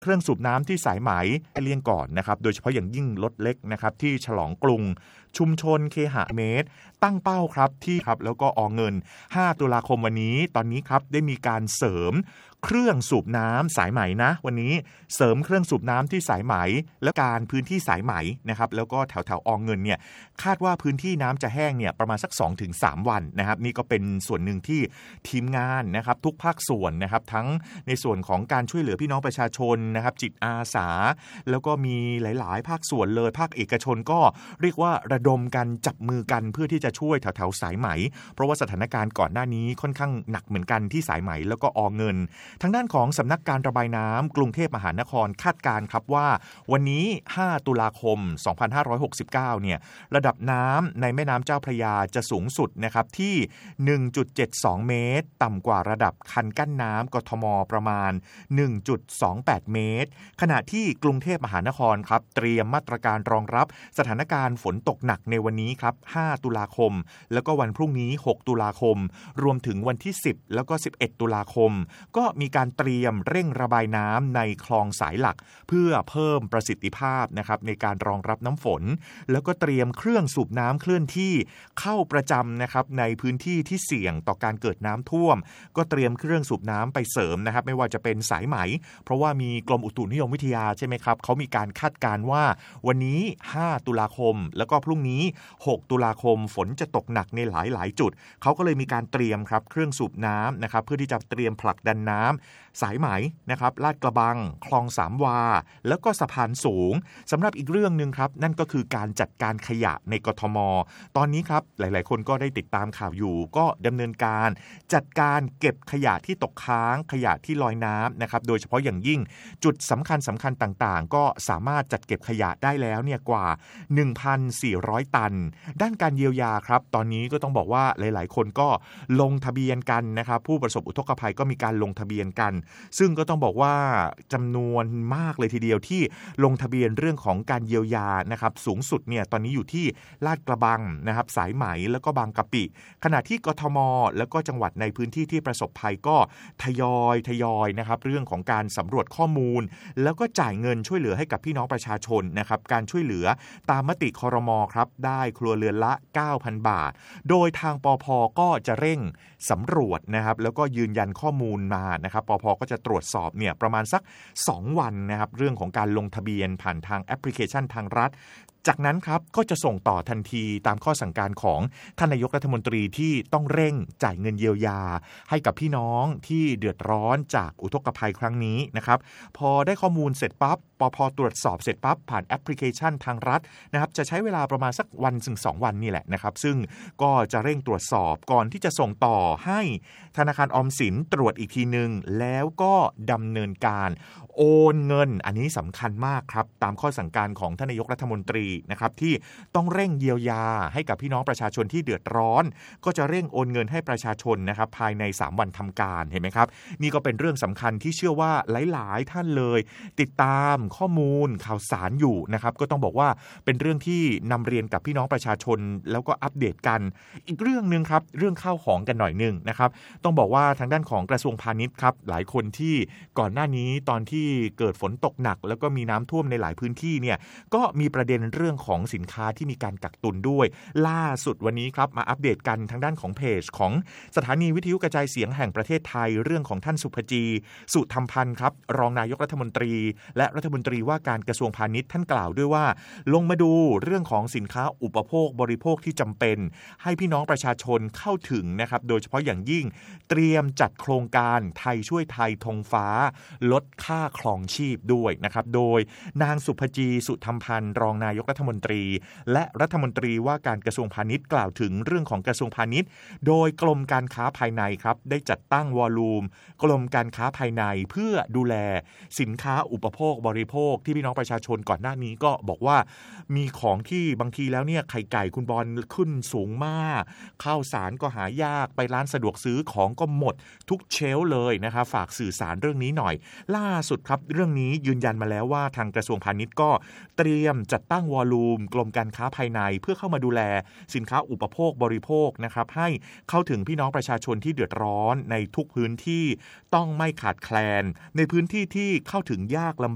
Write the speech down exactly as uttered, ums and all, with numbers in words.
เครื่องสูบน้ำที่สายไหมเลี่ยงก่อนนะครับโดยเฉพาะอย่างยิ่งรถเล็กนะครับที่ฉลองกรุงชุมชนเคหะเมตรตั้งเป้าครับที่ครับแล้วก็ออกเงินห้าตุลาคมวันนี้ตอนนี้ครับได้มีการเสริมเครื่องสูบน้ำสายไหมนะวันนี้เสริมเครื่องสูบน้ำที่สายไหมและการพื้นที่สายไหมนะครับแล้วก็แถวแถวออกเงินเนี่ยคาดว่าพื้นที่น้ำจะแห้งเนี่ยประมาณสัก สองถึงสาม วันนะครับนี่ก็เป็นส่วนหนึ่งที่ทีมงานนะครับทุกภาคส่วนนะครับทั้งในส่วนของการช่วยเหลือพี่น้องประชาชนนะครับจิตอาสาแล้วก็มีหลายๆภาคส่วนเลยภาคเอกชนก็เรียกว่าระดมกันจับมือกันเพื่อที่จะช่วยแถวแถวสายไหมเพราะว่าสถานการณ์ก่อนหน้านี้ค่อนข้างหนักเหมือนกันที่สายไหมแล้วก็ออกเงินทางด้านของสำนักการระบายน้ำกรุงเทพมหานครคาดการณ์ครับว่าวันนี้ห้าตุลาคมสองพันห้าร้อยหกสิบเก้าเนี่ยระดับน้ำในแม่น้ำเจ้าพระยาจะสูงสุดนะครับที่ หนึ่งจุดเจ็ดสอง เมตรต่ำกว่าระดับคันกั้นน้ำกทมประมาณ หนึ่งจุดสองแปด เมตรขณะที่กรุงเทพมหานครครับเตรียมมาตรการรองรับสถานการณ์ฝนตกหนักในวันนี้ครับห้าตุลาคมแล้วก็วันพรุ่งนี้หกตุลาคมรวมถึงวันที่สิบแล้วก็สิบเอ็ดตุลาคมก็มีการเตรียมเร่งระบายน้ำในคลองสายหลักเพื่อเพิ่มประสิทธิภาพนะครับในการรองรับน้ำฝนแล้วก็เตรียมเครื่องสูบน้ำเคลื่อนที่เข้าประจำนะครับในพื้นที่ที่เสี่ยงต่อการเกิดน้ำท่วมก็เตรียมเครื่องสูบน้ำไปเสริมนะครับไม่ว่าจะเป็นสายไหมเพราะว่ามีกรมอุตุนิยมวิทยาใช่ไหมครับเขามีการคาดการณ์ว่าวันนี้ห้าตุลาคมแล้วก็พรุ่งนี้หกตุลาคมฝนจะตกหนักในหลายๆจุดเขาก็เลยมีการเตรียมครับเครื่องสูบน้ำนะครับเพื่อที่จะเตรียมผลักดันน้ำสายไหมนะครับลาดกระบังคลองสามวาแล้วก็สะพานสูงสำหรับอีกเรื่องนึงครับนั่นก็คือการจัดการขยะในกทมตอนนี้ครับหลายๆคนก็ได้ติดตามข่าวอยู่ก็ดำเนินการจัดการเก็บขยะที่ตกค้างขยะที่ลอยน้ำนะครับโดยเฉพาะอย่างยิ่งจุดสำคัญสำคัญต่างๆก็สามารถจัดเก็บขยะได้แล้วเนี่ยกว่า หนึ่งพันสี่ร้อย ตันด้านการเยียวยาครับตอนนี้ก็ต้องบอกว่าหลายๆคนก็ลงทะเบียนกันนะครับผู้ประสบอุทกภัยก็มีการลงทะเบียนกันซึ่งก็ต้องบอกว่าจำนวนมากเลยทีเดียวที่ลงทะเบียนเรื่องของการเยียวยานะครับสูงสุดเนี่ยตอนนี้อยู่ที่ลาดกระบังนะครับสายไหมแล้วก็บางกะปิขณะที่กทมแล้วก็จังหวัดในพื้นที่ที่ประสบภัยก็ทยอยทยอยนะครับเรื่องของการสำรวจข้อมูลแล้วก็จ่ายเงินช่วยเหลือให้กับพี่น้องประชาชนนะครับการช่วยเหลือตามมติครม.ครับได้ครัวเรือนละ เก้าพัน บาทโดยทางปภ.ก็จะเร่งสำรวจนะครับแล้วก็ยืนยันข้อมูลมานะครับปภ.ก็จะตรวจสอบเนี่ยประมาณสักสองวันนะครับเรื่องของการลงทะเบียนผ่านทางแอปพลิเคชันทางรัฐจากนั้นครับก็จะส่งต่อทันทีตามข้อสั่งการของท่านนายกรัฐมนตรีที่ต้องเร่งจ่ายเงินเยียวยาให้กับพี่น้องที่เดือดร้อนจากอุทกภัยครั้งนี้นะครับพอได้ข้อมูลเสร็จปั๊บปภ.ตรวจสอบเสร็จปั๊บผ่านแอปพลิเคชันทางรัฐนะครับจะใช้เวลาประมาณสักวันถึงสองวันนี่แหละนะครับซึ่งก็จะเร่งตรวจสอบก่อนที่จะส่งต่อให้ธนาคารออมสินตรวจอีกทีนึงแล้วก็ดำเนินการโอนเงินอันนี้สำคัญมากครับตามข้อสั่งการของท่านนายกรัฐมนตรีนะครับที่ต้องเร่งเยียวยาให้กับพี่น้องประชาชนที่เดือดร้อนก็จะเร่งโอนเงินให้ประชาชนนะครับภายในสามวันทำการเห็นไหมครับนี่ก็เป็นเรื่องสำคัญที่เชื่อว่าหลายๆท่านเลยติดตามข้อมูลข่าวสารอยู่นะครับก็ต้องบอกว่าเป็นเรื่องที่นำเรียนกับพี่น้องประชาชนแล้วก็อัปเดตกันอีกเรื่องนึงครับเรื่องข้าวของกันหน่อยนึงนะครับต้องบอกว่าทางด้านของกระทรวงพาณิชย์ครับหลายคนที่ก่อนหน้านี้ตอนที่เกิดฝนตกหนักแล้วก็มีน้ำท่วมในหลายพื้นที่เนี่ยก็มีประเด็นเรื่องของสินค้าที่มีการกักตุนด้วยล่าสุดวันนี้ครับมาอัปเดตกันทางด้านของเพจของสถานีวิทยุกระจายเสียงแห่งประเทศไทยเรื่องของท่านสุภจีสุธรรมพันธ์ครับรองนายกรัฐมนตรีและรัฐมนตรีว่าการกระทรวงพาณิชย์ท่านกล่าวด้วยว่าลงมาดูเรื่องของสินค้าอุปโภคบริโภคที่จำเป็นให้พี่น้องประชาชนเข้าถึงนะครับโดยเฉพาะอย่างยิ่งเตรียมจัดโครงการไทยช่วยไทยธงฟ้าลดค่าครองชีพด้วยนะครับโดยนางสุภจีสุธรรมพันธ์รองนายกรัฐมนตรีและรัฐมนตรีว่าการกระทรวงพาณิชย์กล่าวถึงเรื่องของกระทรวงพาณิชย์โดยกรมการค้าภายในครับได้จัดตั้งวอลลุ่มกรมการค้าภายในเพื่อดูแลสินค้าอุปโภคบริโภคที่พี่น้องประชาชนก่อนหน้านี้ก็บอกว่ามีของที่บางทีแล้วเนี่ยไข่ไก่คุณบอลขึ้นสูงมากข้าวสารก็หายากไปร้านสะดวกซื้อของก็หมดทุกเชลฟ์เลยนะคะฝากสื่อสารเรื่องนี้หน่อยล่าสุดครับเรื่องนี้ยืนยันมาแล้วว่าทางกระทรวงพาณิชย์ก็เตรียมจัดตั้งวอลลุ่มกรมการค้าภายในเพื่อเข้ามาดูแลสินค้าอุปโภคบริโภคนะครับให้เข้าถึงพี่น้องประชาชนที่เดือดร้อนในทุกพื้นที่ต้องไม่ขาดแคลนในพื้นที่ที่เข้าถึงยากลำ